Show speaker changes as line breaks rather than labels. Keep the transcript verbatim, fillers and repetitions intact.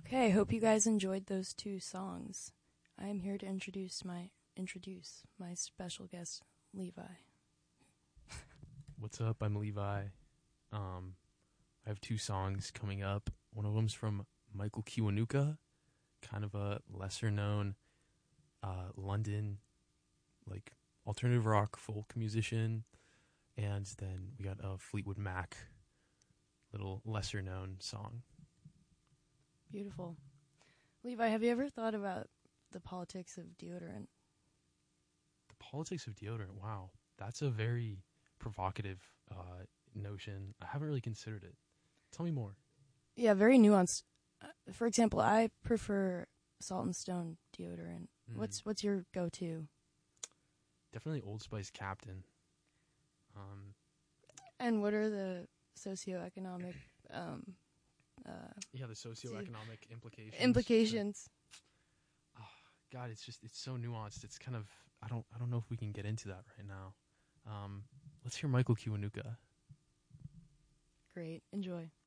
Okay, I hope you guys enjoyed those two songs. I am here to introduce my introduce my special guest, Levi.
What's up? I'm Levi. Um, I have two songs coming up. One of them's from Michael Kiwanuka, kind of a lesser-known uh, London, like alternative rock folk musician, and then we got a Fleetwood Mac, little lesser-known song.
Beautiful. Levi, have you ever thought about the politics of deodorant?
The politics of deodorant. Wow, that's a very provocative uh, notion. I haven't really considered it. Tell me more.
Yeah, very nuanced. Uh, for example, I prefer Salt and Stone deodorant.
Mm.
What's what's your go-to?
Definitely Old Spice Captain. Um,
And what are the socioeconomic um, uh,
yeah, the socioeconomic implications.
implications?
Oh, God, it's just it's so nuanced. It's kind of I don't I don't know if we can get into that right now. Um, let's hear Michael Kiwanuka.
Great. Enjoy.